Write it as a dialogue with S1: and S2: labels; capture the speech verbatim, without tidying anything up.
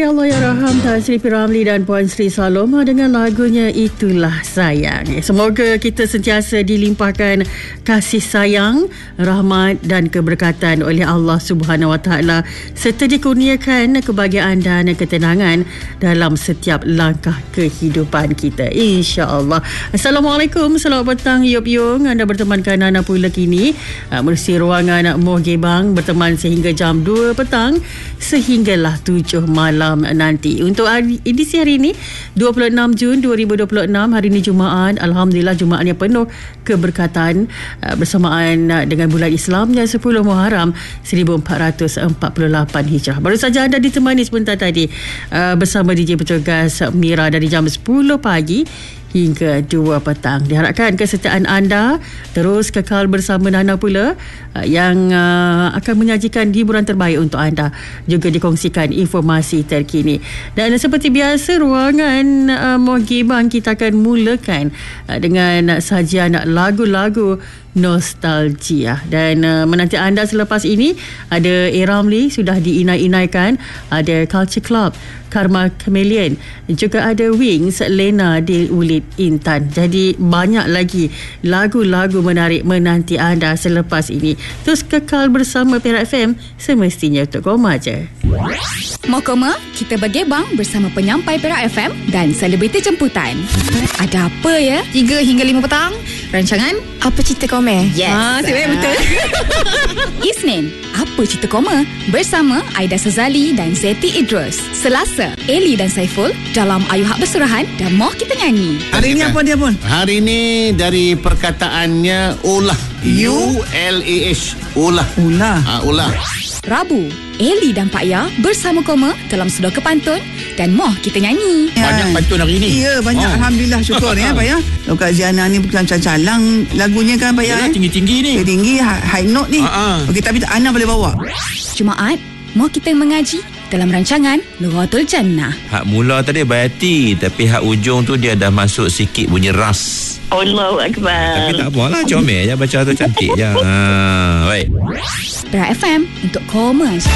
S1: Ya Allah Ya Raham, Tan Sri P. Ramlee dan Puan Sri Saloma dengan lagunya Itulah Sayang. Semoga kita sentiasa dilimpahkan kasih sayang, rahmat dan keberkatan oleh Allah Subhanahu Wa Taala serta dikurniakan kebahagiaan dan ketenangan dalam setiap langkah kehidupan kita, insya-Allah. Assalamualaikum, selamat petang Yop Yung. Anda bertemankan Nana pula kini bersih ruangan Moh Gebang, berteman sehingga jam dua petang sehinggalah tujuh malam nanti. Untuk hari, edisi hari ini dua puluh enam Jun dua ribu dua puluh enam, hari ini Jumaat. Alhamdulillah, Jumaat yang penuh keberkatan uh, bersamaan uh, dengan bulan Islamnya sepuluh Muharram seribu empat ratus empat puluh lapan Hijrah. Baru saja anda ditemani sebentar tadi uh, bersama D J Petugas Mira dari jam sepuluh pagi hingga dua petang. Diharapkan kesetiaan anda terus kekal bersama Nana pula uh, yang uh, akan menyajikan hiburan terbaik untuk anda, juga dikongsikan informasi terkini. Dan seperti biasa, ruangan uh, Moh Gebang kita akan mulakan uh, dengan sajian lagu-lagu nostalgia. Dan uh, menanti anda selepas ini ada A. Ramlee sudah diinai-inaikan, ada Culture Club, Karma Chameleon, juga ada Wings, Lena Dil Ulid Intan. Jadi banyak lagi lagu-lagu menarik menanti anda selepas ini. Terus kekal bersama Perak F M, semestinya untuk koma je.
S2: Mau koma? Kita bergebang bersama penyampai Perak F M dan selebriti jemputan. Ada apa ya? tiga hingga lima petang. Rancangan
S3: Apa Cerita Koma?
S2: Yes. Ah, sebenarnya betul. Isnin, Apa Cerita Koma? Bersama Aida Sazali dan Zeti Idrus. Selasa, Eli dan Saiful dalam Ayu Hak Bersurahan dan Moh Kita Nyanyi.
S4: Hari ini apa dia pun?
S5: Hari ini dari perkataannya ulah. U L A H. Ulah.
S4: Ulah.
S5: Ha, ulah.
S2: Rabu, Eli dan Pak Ya bersama Koma dalam Sedar Kepantun dan Moh Kita Nyanyi.
S5: Banyak pantun hari ini.
S4: Ya, banyak. Oh. Alhamdulillah, syukur ya Pak Ya. Kalau Kak Ziana ni bukan calang lagunya kan Pak Ya.
S5: Yalah, tinggi-tinggi ni.
S4: Tinggi, high note ni.
S5: Ha-ha.
S4: Okey, tapi Ana boleh bawa.
S2: Jumaat, Moh Kita Mengaji dalam rancangan Nuratul Jannah.
S6: Hak mula tadi baiti, tapi hak ujung tu dia dah masuk sikit bunyi ras.
S7: Allahu Akbar.
S6: Tapi tak apalah, comel je baca tu, cantik je. Ha, baik.
S2: Perak F M untuk Koma.